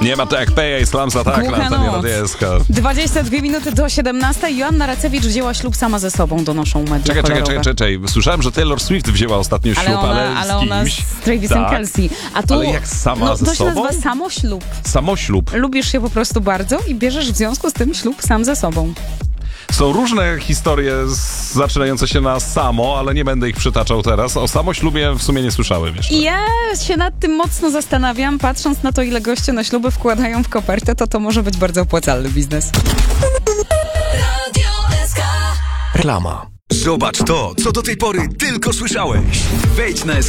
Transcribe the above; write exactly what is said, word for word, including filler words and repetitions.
Nie ma to jak Peja, Slams Attack, Głucha Antoni noc. Radieska. dwadzieścia dwie minuty do siedemnastej. Joanna Racewicz wzięła ślub sama ze sobą, donoszą media Czekaj, czekaj, kolorowe. czekaj, czekaj. Słyszałem, że Taylor Swift wzięła ostatnio ślub, Ale ona, ale, ale z ona kimś. z Travisem Tak. Kelsey. A tu, Ale jak sama no, ze to się sobą? nazywa samoślub. Samoślub. Lubisz się po prostu bardzo i bierzesz w związku z tym ślub sam ze sobą. Są różne historie z, zaczynające się na samo, ale nie będę ich przytaczał teraz. O samoślubie w sumie nie słyszałem jeszcze. I ja się nad tym mocno zastanawiam, patrząc na to, ile goście na śluby wkładają w kopertę, to to może być bardzo opłacalny biznes. Reklama. Zobacz to, co do tej pory tylko słyszałeś. Wejdź na